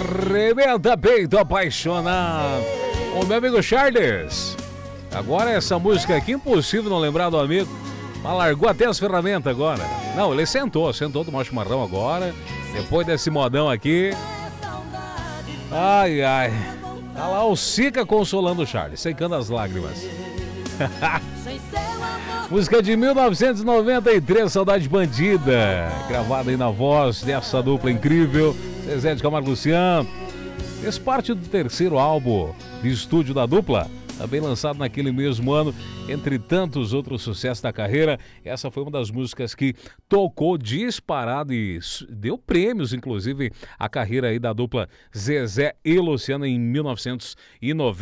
Arrebenta peito apaixonado. O meu amigo Charles. Agora essa música aqui, impossível não lembrar do amigo. Mas largou até as ferramentas agora. Não, ele sentou tomar chimarrão agora. Depois desse modão aqui. Ai, ai. Tá lá o Sica consolando o Charles, secando as lágrimas. Música de 1993, Saudade Bandida. Gravada aí na voz dessa dupla incrível, Zezé de Camargo e Luciano. Fez parte do terceiro álbum de estúdio da dupla, também lançado naquele mesmo ano, entre tantos outros sucessos da carreira. Essa foi uma das músicas que tocou disparado e deu prêmios, inclusive, à carreira aí da dupla Zezé e Luciano em 1990.